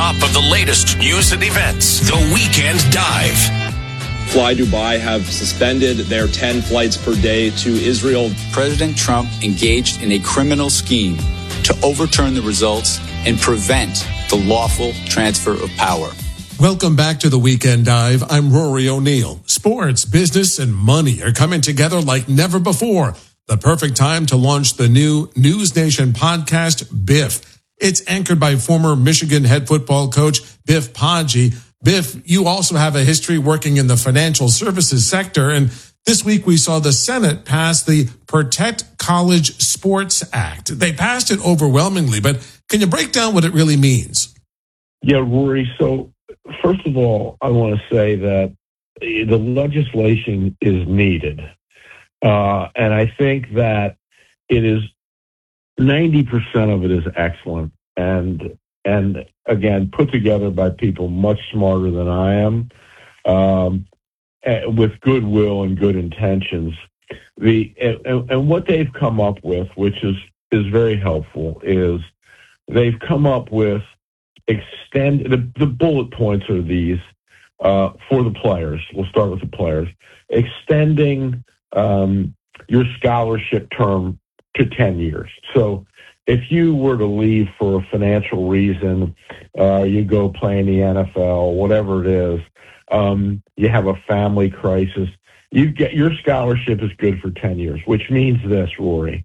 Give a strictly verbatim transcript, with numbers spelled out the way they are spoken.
top of the latest news and events. The Weekend Dive. Fly Dubai have suspended their ten flights per day to Israel. President Trump engaged in a criminal scheme to overturn the results and prevent the lawful transfer of power. Welcome back to the Weekend Dive. I'm Rory O'Neill. Sports, business, and money are coming together like never before. The perfect time to launch the new News Nation podcast, Biff. It's anchored by former Michigan head football coach Biff Poggi. Biff, you also have a history working in the financial services sector, and this week we saw the Senate pass the Protect College Sports Act. They passed it overwhelmingly, but can you break down what it really means? Yeah, Rory. So first of all, I want to say that the legislation is needed. Uh, and I think that it is ninety percent of it is excellent. And, and again, put together by people much smarter than I am, um, with goodwill and good intentions. The, and, and what they've come up with, which is, is very helpful, is they've come up with extend the, the bullet points are these, uh, for the players. We'll start with the players. Extending, um, your scholarship term to ten years. So if you were to leave for a financial reason, uh, you go play in the N F L, whatever it is, um, you have a family crisis, you get your scholarship is good for ten years, which means this, Rory.